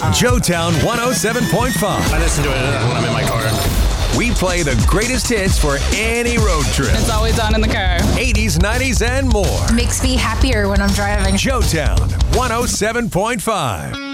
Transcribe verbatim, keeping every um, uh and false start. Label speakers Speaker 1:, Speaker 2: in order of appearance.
Speaker 1: Joetown one oh seven point five.
Speaker 2: I listen to it when I'm in my car.
Speaker 1: We play the greatest hits for any road trip.
Speaker 3: It's always on in the car.
Speaker 1: eighties, nineties, and more.
Speaker 4: Makes me happier when I'm driving.
Speaker 1: Joetown one oh seven point five.